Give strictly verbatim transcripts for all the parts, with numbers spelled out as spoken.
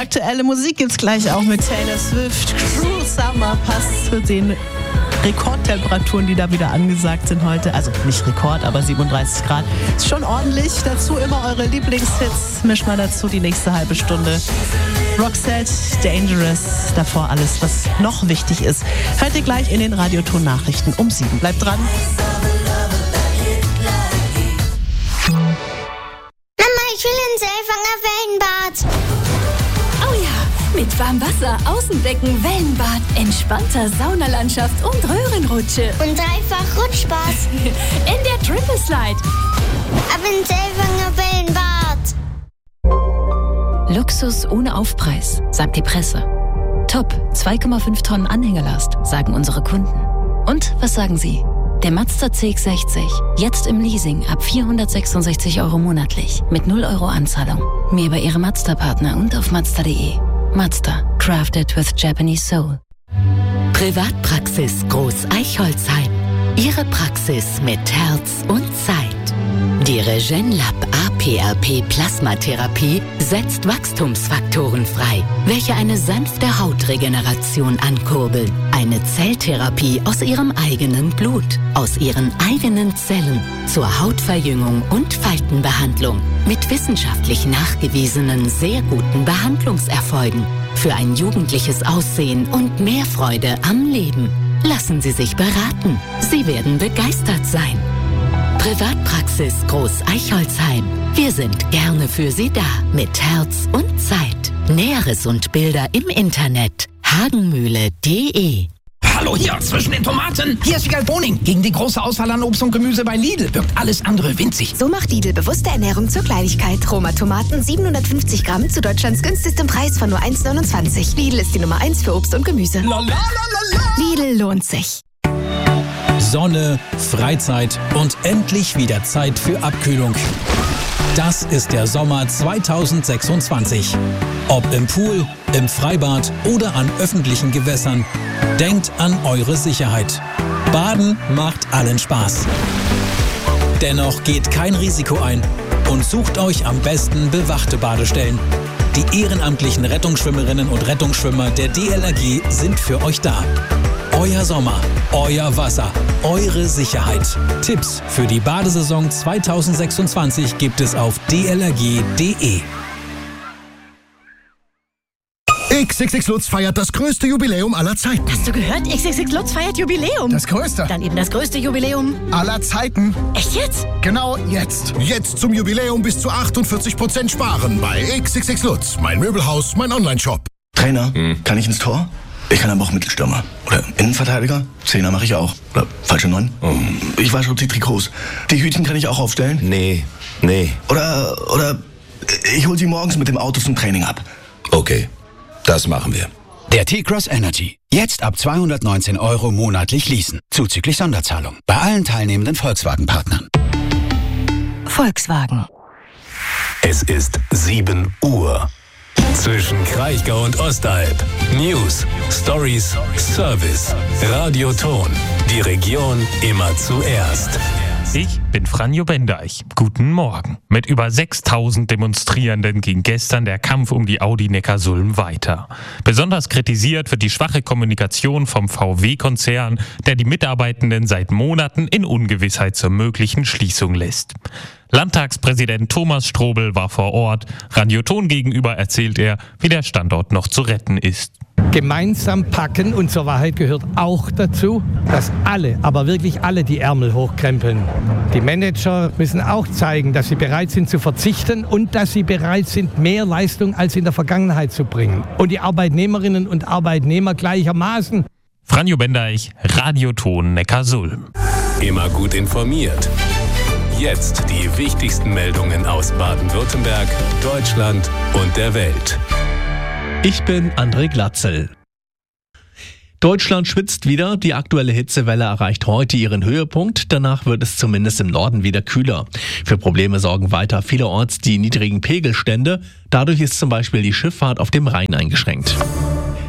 aktuelle Musik gibt's gleich auch mit Taylor Swift. Cruel Summer passt zu den Rekordtemperaturen, die da wieder angesagt sind heute. Also nicht Rekord, aber siebenunddreißig Grad. Ist schon ordentlich. Dazu immer eure Lieblingshits. Misch mal dazu die nächste halbe Stunde. Roxette, Dangerous. Davor alles, was noch wichtig ist. Hört ihr gleich in den Radioton-Nachrichten um sieben. Bleibt dran. Mama, ich will ins Elfanger Wellenbad. Oh ja, mit Warmwasser, Außenbecken, Wellenbad, entspannter Saunalandschaft und Röhrenrutsche. Und dreifach Rutschspaß. In der Triple Slide. Ab ins Elfanger Wellenbad. Luxus ohne Aufpreis, sagt die Presse. Top, zwei Komma fünf Tonnen Anhängerlast, sagen unsere Kunden. Und was sagen Sie? Der Mazda C X sechzig, jetzt im Leasing ab vierhundertsechsundsechzig Euro monatlich, mit null Euro Anzahlung. Mehr bei Ihrem Mazda-Partner und auf mazda punkt de. Mazda, crafted with Japanese soul. Privatpraxis Groß Eichholzheim. Ihre Praxis mit Herz und Zeit. Die Regenlab A P R P Plasmatherapie setzt Wachstumsfaktoren frei, welche eine sanfte Hautregeneration ankurbeln. Eine Zelltherapie aus ihrem eigenen Blut, aus ihren eigenen Zellen zur Hautverjüngung und Faltenbehandlung mit wissenschaftlich nachgewiesenen sehr guten Behandlungserfolgen für ein jugendliches Aussehen und mehr Freude am Leben. Lassen Sie sich beraten. Sie werden begeistert sein. Privatpraxis Groß Eichholzheim. Wir sind gerne für Sie da mit Herz und Zeit. Näheres und Bilder im Internet hagenmühle punkt de. Hallo hier, zwischen den Tomaten. Hier ist Wiegald Boning. Gegen die große Auswahl an Obst und Gemüse bei Lidl wirkt alles andere winzig. So macht Lidl bewusste Ernährung zur Kleinigkeit. Roma-Tomaten siebenhundertfünfzig Gramm zu Deutschlands günstigstem Preis von nur eins neunundzwanzig. Lidl ist die Nummer eins für Obst und Gemüse. La, la, la, la, la. Lidl lohnt sich. Sonne, Freizeit und endlich wieder Zeit für Abkühlung. Das ist der Sommer zweitausendsechsundzwanzig. Ob im Pool, im Freibad oder an öffentlichen Gewässern, denkt an eure Sicherheit. Baden macht allen Spaß. Dennoch geht kein Risiko ein und sucht euch am besten bewachte Badestellen. Die ehrenamtlichen Rettungsschwimmerinnen und Rettungsschwimmer der D L R G sind für euch da. Euer Sommer, euer Wasser, eure Sicherheit. Tipps für die Badesaison zweitausendsechsundzwanzig gibt es auf d l r g punkt de. X X X Lutz feiert das größte Jubiläum aller Zeiten. Hast du gehört? X X X Lutz feiert Jubiläum. Das größte? Dann eben das größte Jubiläum aller Zeiten. Echt jetzt? Genau jetzt. Jetzt zum Jubiläum bis zu achtundvierzig Prozent sparen bei X X X Lutz. Mein Möbelhaus, mein Online-Shop. Trainer, hm. kann ich ins Tor? Ich kann aber auch Mittelstürmer. Oder Innenverteidiger? Zehner mache ich auch. Oder falsche Neun? Oh. Ich wasche die Trikots. Die Hütchen kann ich auch aufstellen? Nee, nee. Oder, oder ich hole sie morgens mit dem Auto zum Training ab. Okay, das machen wir. Der T-Cross Energy. Jetzt ab zweihundertneunzehn Euro monatlich leasen. Zuzüglich Sonderzahlung. Bei allen teilnehmenden Volkswagen-Partnern. Volkswagen. Es ist sieben Uhr. Zwischen Kraichgau und Ostalb. News, Stories, Service. Radioton. Die Region immer zuerst. Ich bin Franjo Bendeich. Guten Morgen. Mit über sechstausend Demonstrierenden ging gestern der Kampf um die Audi Neckarsulm weiter. Besonders kritisiert wird die schwache Kommunikation vom V W-Konzern, der die Mitarbeitenden seit Monaten in Ungewissheit zur möglichen Schließung lässt. Landtagspräsident Thomas Strobel war vor Ort. Radioton gegenüber erzählt er, wie der Standort noch zu retten ist. Gemeinsam packen, und zur Wahrheit gehört auch dazu, dass alle, aber wirklich alle die Ärmel hochkrempeln. Die Manager müssen auch zeigen, dass sie bereit sind zu verzichten und dass sie bereit sind, mehr Leistung als in der Vergangenheit zu bringen. Und die Arbeitnehmerinnen und Arbeitnehmer gleichermaßen. Franjo Bendeich, Radioton Neckarsulm. Immer gut informiert. Jetzt die wichtigsten Meldungen aus Baden-Württemberg, Deutschland und der Welt. Ich bin André Glatzel. Deutschland schwitzt wieder. Die aktuelle Hitzewelle erreicht heute ihren Höhepunkt. Danach wird es zumindest im Norden wieder kühler. Für Probleme sorgen weiter vielerorts die niedrigen Pegelstände. Dadurch ist zum Beispiel die Schifffahrt auf dem Rhein eingeschränkt.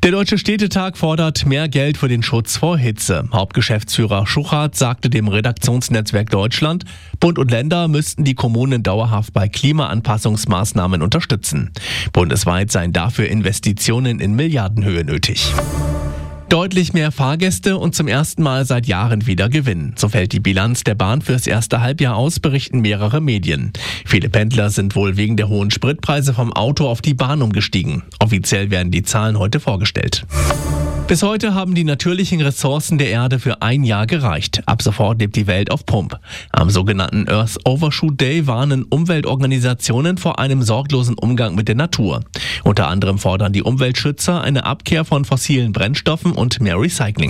Der Deutsche Städtetag fordert mehr Geld für den Schutz vor Hitze. Hauptgeschäftsführer Schuchart sagte dem Redaktionsnetzwerk Deutschland, Bund und Länder müssten die Kommunen dauerhaft bei Klimaanpassungsmaßnahmen unterstützen. Bundesweit seien dafür Investitionen in Milliardenhöhe nötig. Deutlich mehr Fahrgäste und zum ersten Mal seit Jahren wieder Gewinn. So fällt die Bilanz der Bahn fürs erste Halbjahr aus, berichten mehrere Medien. Viele Pendler sind wohl wegen der hohen Spritpreise vom Auto auf die Bahn umgestiegen. Offiziell werden die Zahlen heute vorgestellt. Bis heute haben die natürlichen Ressourcen der Erde für ein Jahr gereicht. Ab sofort lebt die Welt auf Pump. Am sogenannten Earth Overshoot Day warnen Umweltorganisationen vor einem sorglosen Umgang mit der Natur. Unter anderem fordern die Umweltschützer eine Abkehr von fossilen Brennstoffen und mehr Recycling.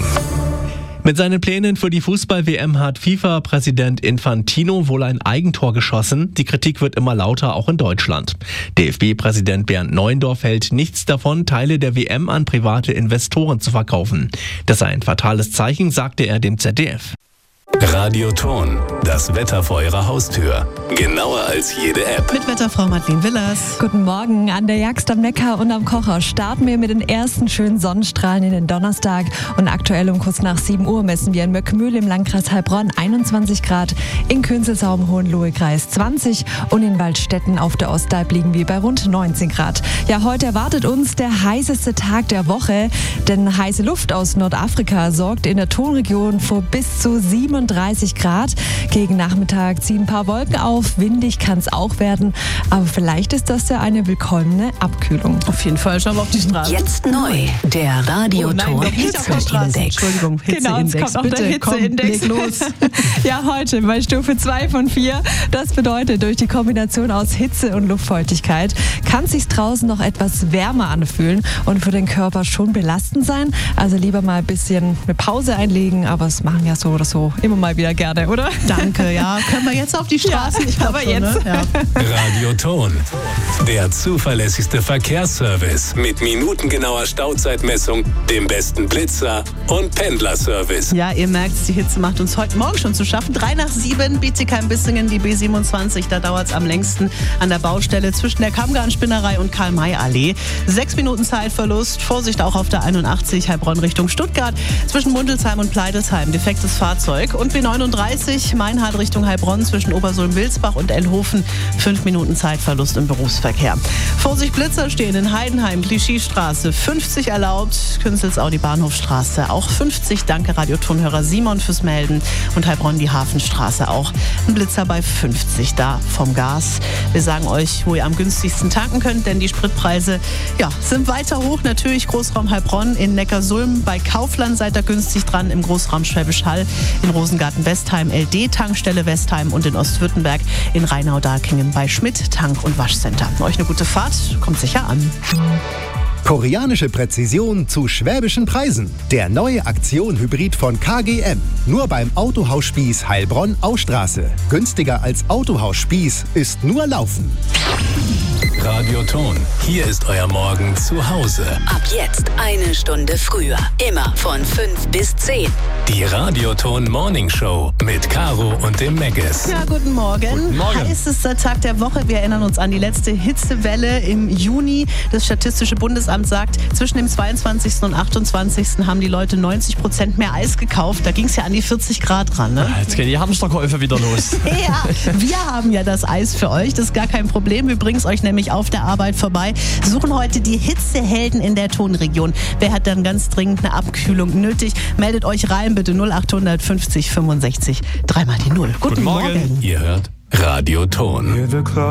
Mit seinen Plänen für die Fußball-W M hat FIFA-Präsident Infantino wohl ein Eigentor geschossen. Die Kritik wird immer lauter, auch in Deutschland. D F B-Präsident Bernd Neuendorf hält nichts davon, Teile der W M an private Investoren zu verkaufen. Das sei ein fatales Zeichen, sagte er dem Z D F. Radioton, das Wetter vor Ihrer Haustür. Genauer als jede App. Mit Wetterfrau Madeleine Willers. Guten Morgen. An der Jagst am Neckar und am Kocher starten wir mit den ersten schönen Sonnenstrahlen in den Donnerstag. Und aktuell um kurz nach sieben Uhr messen wir in Möckmühl im Landkreis Heilbronn einundzwanzig Grad, in Künzelsau im Hohenlohe-Kreis zwanzig und in Waldstätten auf der Ostalb liegen wir bei rund neunzehn Grad. Ja, heute erwartet uns der heißeste Tag der Woche, denn heiße Luft aus Nordafrika sorgt in der Tonregion für bis zu siebenunddreißig Grad. Gegen Nachmittag ziehen ein paar Wolken auf, windig kann es auch werden, aber vielleicht ist das ja eine willkommene Abkühlung. Auf jeden Fall, schauen wir auf die Straße. Jetzt neu, der Radioton Hitzeindex. Entschuldigung, Hitzeindex. Genau, es kommt Bitte, auch der Hitzeindex. Komm, leg los. Ja, heute bei Stufe zwei von vier. Das bedeutet, durch die Kombination aus Hitze und Luftfeuchtigkeit kann es sich draußen noch etwas wärmer anfühlen und für den Körper schon belastend sein. Also lieber mal ein bisschen eine Pause einlegen, aber das machen ja so oder so immer mal wieder gerne, oder? Danke, ja. Können wir jetzt auf die Straße? Ja, ich glaube aber schon, jetzt. Ne? Ja. Radioton, der zuverlässigste Verkehrsservice mit minutengenauer Stauzeitmessung, dem besten Blitzer und Pendlerservice. Ja, ihr merkt, die Hitze macht uns heute Morgen schon zu schaffen. Drei nach sieben, Bietigheim-Bissingen, die B siebenundzwanzig. Da dauert es am längsten an der Baustelle zwischen der Kammgarn-Spinnerei und Karl-May-Allee. Sechs Minuten Zeitverlust. Vorsicht auch auf der einundachtzig, Heilbronn Richtung Stuttgart. Zwischen Mundelsheim und Pleidesheim, defektes Fahrzeug. Und B neununddreißig, Meinhard Richtung Heilbronn zwischen Obersulm-Wilsbach und Ellhofen. Fünf Minuten Zeitverlust im Berufsverkehr. Vorsicht, Blitzer stehen in Heidenheim, Clichy-Straße. fünfzig erlaubt, Künzelsau die Bahnhofstraße. Auch fünfzig, danke Radiotonhörer Simon fürs Melden. Und Heilbronn die Hafenstraße auch. Ein Blitzer bei fünfzig, da vom Gas. Wir sagen euch, wo ihr am günstigsten tanken könnt, denn die Spritpreise ja, sind weiter hoch. Natürlich Großraum Heilbronn, in Neckarsulm, bei Kaufland seid ihr günstig dran, im Großraum Schwäbisch Hall, in Rosengarten-Westheim, L D-Tankstelle Westheim und in Ostwürttemberg in Rheinau-Dahlkingen bei Schmidt Tank- und Waschcenter. Euch eine gute Fahrt, kommt sicher an. Koreanische Präzision zu schwäbischen Preisen. Der neue Aktion-Hybrid von K G M. Nur beim Autohaus Spieß Heilbronn-Austraße. Günstiger als Autohaus Spieß ist nur Laufen. Radioton, hier ist euer Morgen zu Hause. Ab jetzt eine Stunde früher. Immer von fünf bis zehn. Die Radioton Morning Show mit Caro und dem Meggis. Ja, guten Morgen. Guten Morgen. Heißester Tag der Woche. Wir erinnern uns an die letzte Hitzewelle im Juni. Das Statistische Bundesamt sagt, zwischen dem zweiundzwanzigsten und achtundzwanzigsten haben die Leute neunzig Prozent mehr Eis gekauft. Da ging es ja an die vierzig Grad ran. Ne? Jetzt gehen die Hamsterkäufe wieder los. Ja, wir haben ja das Eis für euch. Das ist gar kein Problem. Wir bringen es euch nämlich auf der Arbeit vorbei. Suchen heute die Hitzehelden in der Tonregion. Wer hat dann ganz dringend eine Abkühlung nötig? Meldet euch rein, bitte null acht fünfzig fünfundsechzig, dreimal die Null. Guten, Guten Morgen. Morgen. Ihr hört Radioton.